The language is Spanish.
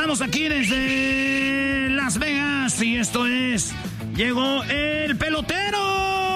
saludamos aquí desde Las Vegas y esto es... Llegó el pelotero.